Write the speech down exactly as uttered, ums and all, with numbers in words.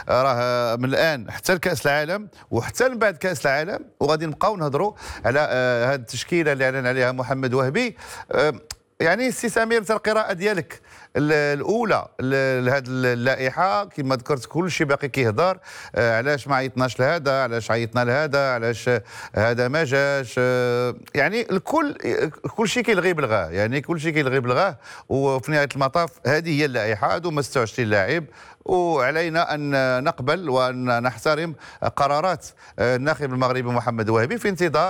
راه من الان حتى لكاس العالم وحتى من بعد كاس العالم، وغادي نبقاو نهضروا على هذه التشكيله اللي اعلن عليها محمد وهبي. يعني سي سمير، انت القراءه ديالك الاولى لهذه اللائحه كما ذكرت كل شيء باقي كيهضر، علاش ما عيطناش لهذا، علاش عيطنا لهذا، علاش هذا ما جاش، يعني الكل كل شيء كيلغي بلغاه، يعني كل شيء كيلغي بلغاه. وفي نهايه المطاف هذه هي اللائحه، هذو ما ستة وعشرين لاعب، وعلينا ان نقبل وان نحترم قرارات الناخب المغربي محمد وهبي في انتظار